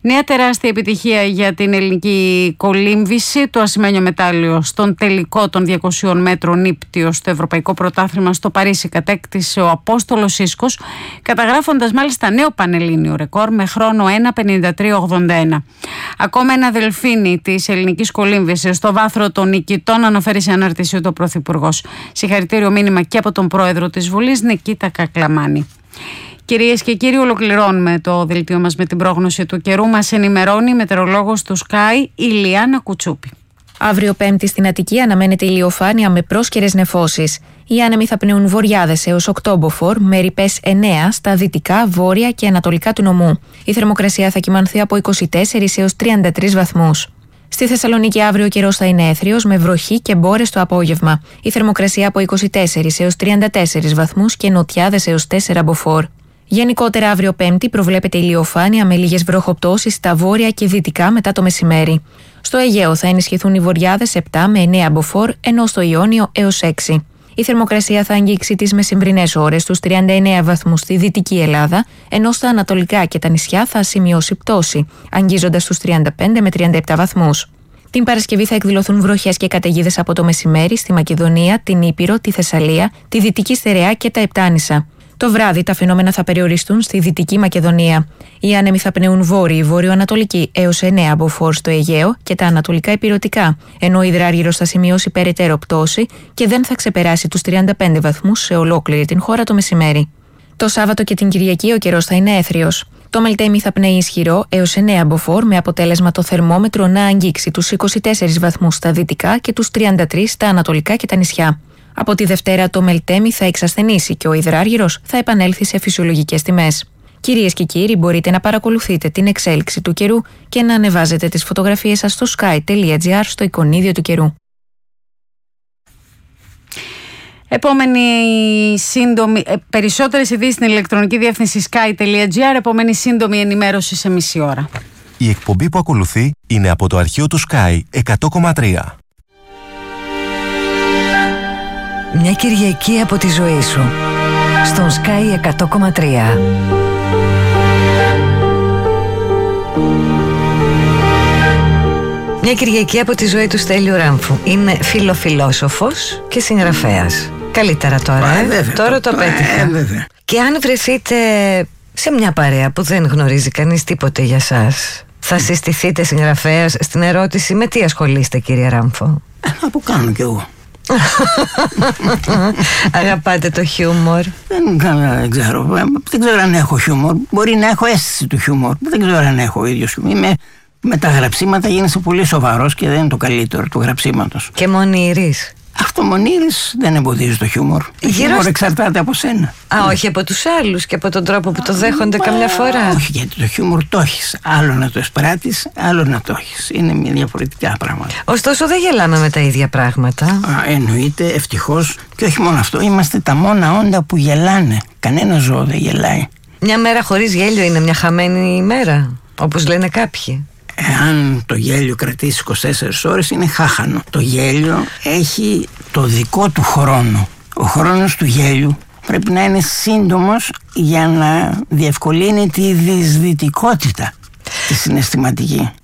Νέα τεράστια επιτυχία για την ελληνική κολύμβηση. Το ασημένιο μετάλλιο στον τελικό των 200 μέτρων ύπτιος στο Ευρωπαϊκό Πρωτάθλημα στο Παρίσι κατέκτησε ο Απόστολος Ίσκος, καταγράφοντας μάλιστα νέο πανελλήνιο ρεκόρ με χρόνο 1:53.81. Ακόμα ένα δελφίνι της ελληνικής κολύμβησης στο βάθρο των νικητών, αναφέρει σε ανάρτηση του Πρωθυπουργός. Συγχαρητήριο μήνυμα και από τον Πρόεδρο της Βουλής, Νικήτα Κακλαμάνη. Κυρίες και κύριοι, ολοκληρώνουμε το δελτίο μας με την πρόγνωση του καιρού. Μας ενημερώνει η μετεωρολόγος του Sky, η Λιάννα Κουτσούπη. Αύριο Πέμπτη στην Αττική αναμένεται ηλιοφάνεια με πρόσκαιρες νεφώσεις. Οι άνεμοι θα πνέουν βορειάδες έως 8 μποφόρ, με ρηπές 9 στα δυτικά, βόρεια και ανατολικά του νομού. Η θερμοκρασία θα κυμανθεί από 24 έως 33 βαθμούς. Στη Θεσσαλονίκη αύριο ο καιρός θα είναι έθριος με βροχή και μπόρες το απόγευμα. Η θερμοκρασία από 24 έως 34 βαθμούς και νοτιάδες έως 4 μποφόρ. Γενικότερα αύριο Πέμπτη προβλέπεται ηλιοφάνεια με λίγες βροχοπτώσεις στα βόρεια και δυτικά μετά το μεσημέρι. Στο Αιγαίο θα ενισχυθούν οι βορειάδες 7 με 9 μποφόρ, ενώ στο Ιόνιο έως 6. Η θερμοκρασία θα αγγίξει τις μεσημβρινές ώρες στους 39 βαθμούς στη Δυτική Ελλάδα, ενώ στα ανατολικά και τα νησιά θα σημειώσει πτώση, αγγίζοντας στους 35 με 37 βαθμούς. Την Παρασκευή θα εκδηλωθούν βροχές και καταιγίδες από το μεσημέρι στη Μακεδονία, την Ήπειρο, τη Θεσσαλία, τη Δυτική Στερεά και τα Επτάνησα. Το βράδυ τα φαινόμενα θα περιοριστούν στη Δυτική Μακεδονία. Οι άνεμοι θα πνέουν βόρειοι, βορειοανατολικοί έως 9 μποφόρ στο Αιγαίο και τα ανατολικά ηπειρωτικά, ενώ ο υδράργυρος θα σημειώσει περαιτέρω πτώση και δεν θα ξεπεράσει τους 35 βαθμούς σε ολόκληρη την χώρα το μεσημέρι. Το Σάββατο και την Κυριακή ο καιρός θα είναι έθριος. Το Μελτέμι θα πνέει ισχυρό έως 9 μποφόρ, με αποτέλεσμα το θερμόμετρο να αγγίξει τους 24 βαθμούς στα δυτικά και τους 33 στα ανατολικά και τα νησιά. Από τη Δευτέρα το Μελτέμι θα εξασθενήσει και ο υδράργυρος θα επανέλθει σε φυσιολογικές τιμές. Κυρίες και κύριοι, μπορείτε να παρακολουθείτε την εξέλιξη του καιρού και να ανεβάζετε τις φωτογραφίες σας στο sky.gr στο εικονίδιο του καιρού. Επόμενη σύντομη, περισσότερες ειδήσεις στην ηλεκτρονική διεύθυνση sky.gr, επόμενη σύντομη ενημέρωση σε μισή ώρα. Η εκπομπή που ακολουθεί είναι από το αρχείο του Sky 100,3. Μια Κυριακή από τη ζωή σου στον Sky 100,3. Μια Κυριακή από τη ζωή του Στέλιου Ράμφου. Είναι φιλοφιλόσοφος και συγγραφέας. Καλύτερα τώρα, τώρα το απέτυχα. Και αν βρεθείτε σε μια παρέα που δεν γνωρίζει κανείς τίποτε για σας, θα συστηθείτε συγγραφέας στην ερώτηση με τι ασχολείστε, κύριε Ράμφο? Αυτό κάνω κι εγώ. Αγαπάτε το χιούμορ? Δεν ξέρω. Δεν ξέρω αν έχω χιούμορ. Μπορεί να έχω αίσθηση του χιούμορ. Δεν ξέρω αν έχω ο ίδιος χιούμορ. Με τα γραψίματα γίνεσαι πολύ σοβαρός και δεν είναι το καλύτερο του γραψίματος. Και μονήρης? Αυτό μονήρης δεν εμποδίζει το χιούμορ. Το χιούμορ εξαρτάται από σένα. Όχι από τους άλλους και από τον τρόπο που το δέχονται καμιά φορά. Όχι, γιατί το χιούμορ το έχεις. Άλλο να το εισπράττεις, άλλο να το έχεις. Είναι μια διαφορετικά πράγματα. Ωστόσο δεν γελάμε με τα ίδια πράγματα. Εννοείται, ευτυχώς. Και όχι μόνο αυτό, είμαστε τα μόνα όντα που γελάνε. Κανένα ζώο δεν γελάει. Μια μέρα χωρίς γέλιο είναι μια χαμένη ημέρα, όπως λένε κάποιοι. Εάν το γέλιο κρατήσει 24 ώρες είναι χάχανο. Το γέλιο έχει το δικό του χρόνο. Ο χρόνος του γέλιου πρέπει να είναι σύντομος για να διευκολύνει τη δυσδυτικότητα τη συναισθηματική.